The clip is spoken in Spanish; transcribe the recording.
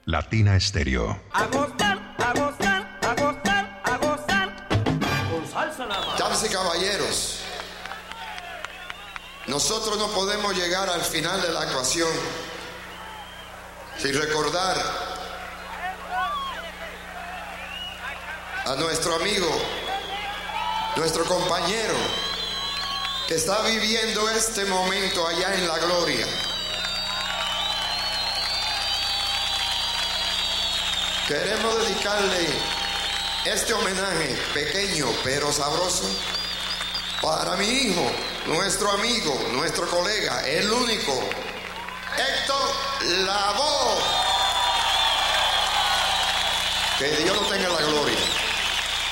Latina Estéreo. A gozar, a gozar, a gozar, a gozar. Con salsa nada más. Damas y caballeros, nosotros no podemos llegar al final de la actuación sin recordar a nuestro amigo, nuestro compañero, que está viviendo este momento allá en la gloria. Queremos dedicarle este homenaje pequeño pero sabroso para mi hijo, nuestro amigo, nuestro colega, el único, Héctor Lavoe. Que Dios lo tenga en la gloria.